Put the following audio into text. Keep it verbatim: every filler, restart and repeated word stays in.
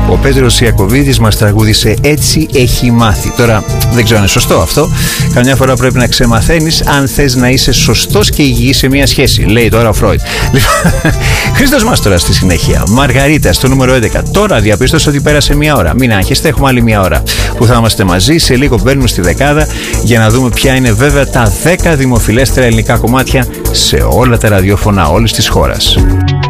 Ο Πέτρος Ιακωβίδης μας τραγούδισε «Έτσι έχει μάθει». Τώρα δεν ξέρω αν είναι σωστό αυτό. Καμιά φορά πρέπει να ξεμαθαίνεις αν θες να είσαι σωστός και υγιής σε μια σχέση, λέει τώρα ο Φρόιντ. Χρήστος Μάστορας στη συνέχεια. Μαργαρίτα στο νούμερο έντεκα. Τώρα διαπίστωσα ότι πέρασε μια ώρα. Μην άγχεστε, έχουμε άλλη μια ώρα που θα είμαστε μαζί. Σε λίγο μπαίνουμε στη δεκάδα για να δούμε ποια είναι βέβαια τα δέκα δημοφιλέστερα ελληνικά κομμάτια σε όλα τα ραδιόφωνα όλης της χώρας.